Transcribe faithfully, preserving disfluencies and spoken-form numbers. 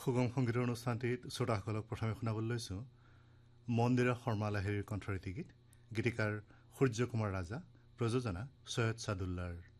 সুগম সংগীতৰ অনুষ্ঠানটিত শ্ৰোতাসকলক প্ৰথমে শুনাবলৈ লৈছোঁ মন্দিৰা শৰ্মা লাহিৰীৰ কণ্ঠৰীতি গীত গীতিকাৰ সূৰ্য কুমাৰ ৰাজা প্ৰযোজনা সৈয়দ ছাদুল্লাৰ।